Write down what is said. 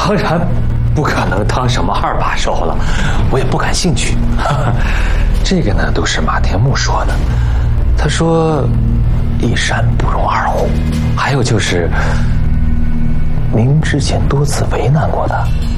当然不可能当什么二把手了，我也不感兴趣。这个呢，都是马天木说的。他说一山不容二虎，还有就是您之前多次为难过他，